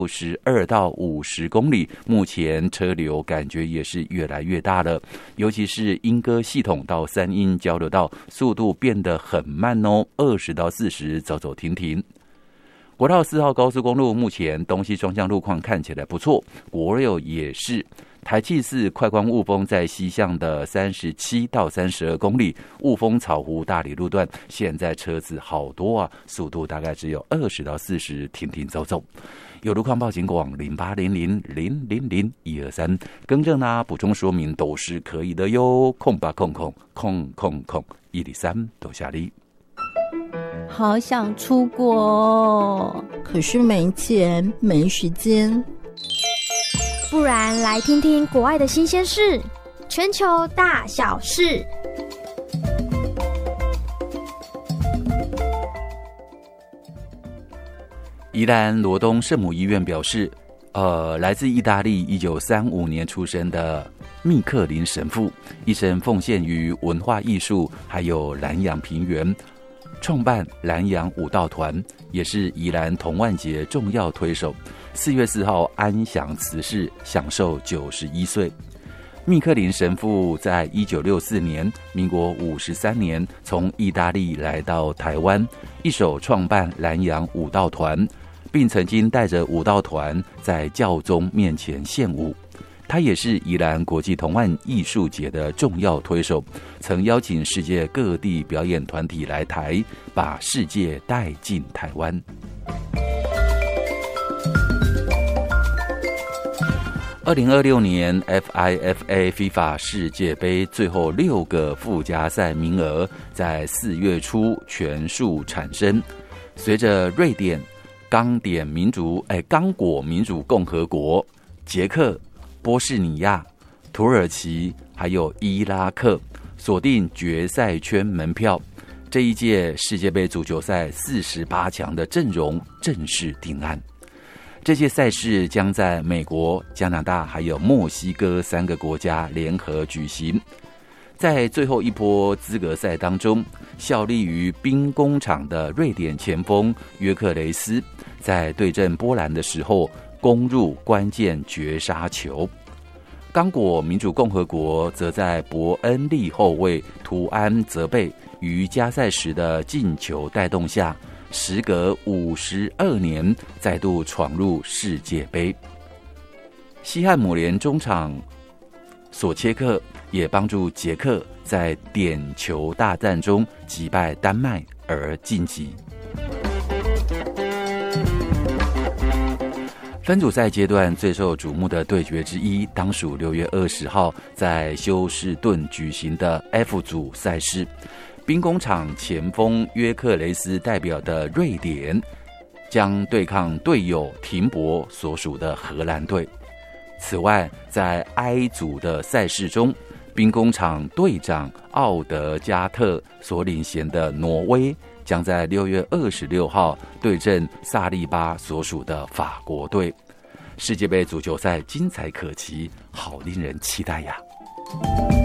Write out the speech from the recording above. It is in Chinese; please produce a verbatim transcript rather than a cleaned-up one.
十二到五十公里，目前车流感觉也是越来越大了，尤其是莺歌系统到三鶯交流道，速度变得很慢哦，二十到四十走走停停。国道四号高速公路目前东西双向路况看起来不错，国六也是。台七四快关雾峰在西向的三十七到三十二公里，雾峰草湖大理路段现在车子好多啊，速度大概只有二十到四十，停停走走。有路况报警广零八零零零零零一二三，更正啊补充说明都是可以的哟，空吧空空空空空一零三多下力。 好想出国哦， 可是没钱没时间。 不然来听听国外的新鲜事，全球大小事。 宜兰罗东圣母医院表示，呃，来自意大利一九三五年出生的密克林神父，一生奉献于文化艺术，还有南洋平原，创办南洋舞蹈团，也是宜兰童玩节重要推手。四月四号安详辞世，享受九十一岁。密克林神父在一九六四年，民国五十三年，从意大利来到台湾，一手创办南洋舞蹈团，并曾经带着舞蹈团在教宗面前献舞。他也是宜兰国际童玩艺术节的重要推手，曾邀请世界各地表演团体来台，把世界带进台湾。二零二六年 F I F A FIFA 世界杯最后六个附加赛名额在四月初全数产生，随着瑞典、刚点民主、哎刚果民主共和国、捷克、波士尼亚、土耳其还有伊拉克锁定决赛圈门票，这一届世界杯足球赛四十八强的阵容正式定案。这些赛事将在美国、加拿大还有墨西哥三个国家联合举行。在最后一波资格赛当中，效力于兵工厂的瑞典前锋约克雷斯，在对阵波兰的时候攻入关键绝杀球。刚果民主共和国则在伯恩利后卫图安泽贝于加赛时的进球带动下，时隔五十二年再度闯入世界杯。西汉姆联中场索切克也帮助捷克在点球大战中击败丹麦而晋级。分组赛阶段最受瞩目的对决之一，当属六月二十号在休士顿举行的 F 组赛事。兵工厂前锋约克雷斯代表的瑞典将对抗队友廷博所属的荷兰队。此外，在 I 组的赛事中，兵工厂队长奥德加特所领衔的挪威将在六月二十六号对阵萨利巴所属的法国队。世界杯足球赛精彩可期，好令人期待呀！